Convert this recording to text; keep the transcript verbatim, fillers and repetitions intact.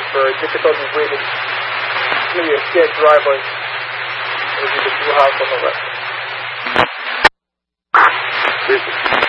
for difficulty breathing. Maybe a scared driver. Maybe the two house on the left.